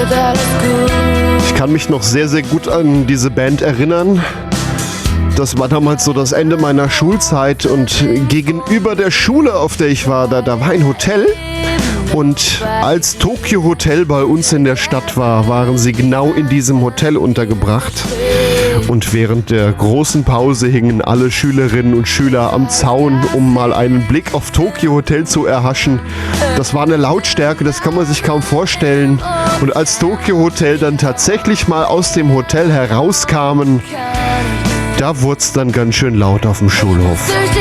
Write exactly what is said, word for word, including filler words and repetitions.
Ich kann mich noch sehr, sehr gut an diese Band erinnern. Das war damals so das Ende meiner Schulzeit und gegenüber der Schule, auf der ich war, da, da war ein Hotel. Und als Tokyo Hotel bei uns in der Stadt war, waren sie genau in diesem Hotel untergebracht. Und während der großen Pause hingen alle Schülerinnen und Schüler am Zaun, um mal einen Blick auf Tokyo Hotel zu erhaschen. Das war eine Lautstärke, das kann man sich kaum vorstellen. Und als Tokyo Hotel dann tatsächlich mal aus dem Hotel herauskamen, da wurde es dann ganz schön laut auf dem Schulhof.